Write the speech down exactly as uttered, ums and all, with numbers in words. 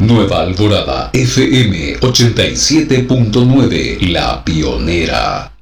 Nueva Alborada, F M ochenta y siete punto nueve, La Pionera.